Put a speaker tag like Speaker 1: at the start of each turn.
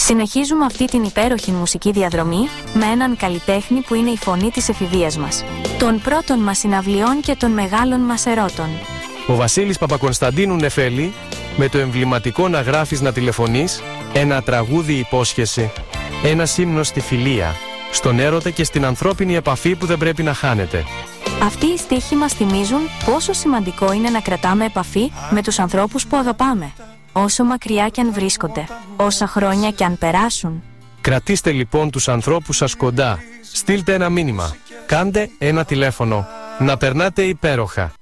Speaker 1: Συνεχίζουμε αυτή την υπέροχη μουσική διαδρομή με έναν καλλιτέχνη που είναι η φωνή της εφηβείας μας, των πρώτων μας συναυλιών και των μεγάλων μας ερώτων.
Speaker 2: Ο Βασίλης Παπακωνσταντίνου Νεφέλη, με το εμβληματικό «Να γράφεις, να τηλεφωνείς», ένα τραγούδι υπόσχεση, ένα ύμνο στη φιλία, στον έρωτα και στην ανθρώπινη επαφή που δεν πρέπει να χάνεται.
Speaker 1: Αυτοί οι στίχοι μας θυμίζουν πόσο σημαντικό είναι να κρατάμε επαφή με τους ανθρώπους που αγαπάμε, όσο μακριά κι αν βρίσκονται, όσα χρόνια κι αν περάσουν.
Speaker 2: Κρατήστε λοιπόν τους ανθρώπους σας κοντά, στείλτε ένα μήνυμα, κάντε ένα τηλέφωνο, να περνάτε υπέροχα.